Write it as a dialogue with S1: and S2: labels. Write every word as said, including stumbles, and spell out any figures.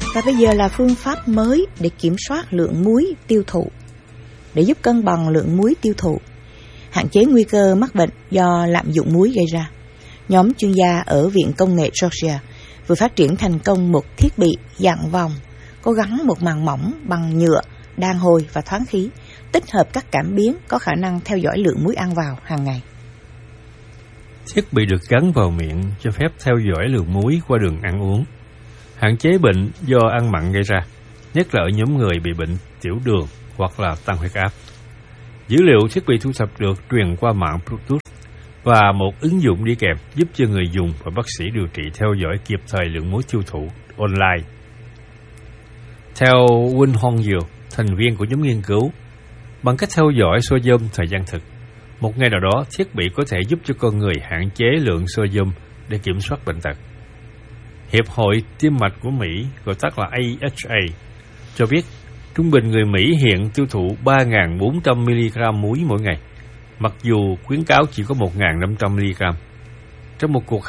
S1: Và bây giờ là phương pháp mới để kiểm soát lượng muối tiêu thụ. Để giúp cân bằng lượng muối tiêu thụ, hạn chế nguy cơ mắc bệnh do lạm dụng muối gây ra, nhóm chuyên gia ở Viện Công nghệ Georgia vừa phát triển thành công một thiết bị dạng vòng có gắn một màng mỏng bằng nhựa đàn hồi và thoáng khí, tích hợp các cảm biến có khả năng theo dõi lượng muối ăn vào hàng ngày.
S2: Thiết bị được gắn vào miệng cho phép theo dõi lượng muối qua đường ăn uống, hạn chế bệnh do ăn mặn gây ra, nhất là ở nhóm người bị bệnh tiểu đường hoặc là tăng huyết áp. Dữ liệu thiết bị thu thập được truyền qua mạng Bluetooth và một ứng dụng đi kèm giúp cho người dùng và bác sĩ điều trị theo dõi kịp thời lượng muối tiêu thụ online. Theo Win Hong Diệu, thành viên của nhóm nghiên cứu, bằng cách theo dõi sodium thời gian thực, một ngày nào đó thiết bị có thể giúp cho con người hạn chế lượng sodium để kiểm soát bệnh tật. Hiệp hội Tim mạch của Mỹ, gọi tắt là A H A, cho biết trung bình người Mỹ hiện tiêu thụ ba nghìn bốn trăm mi-li-gam muối mỗi ngày, mặc dù khuyến cáo chỉ có một nghìn năm trăm mi-li-gam. Trong một cuộc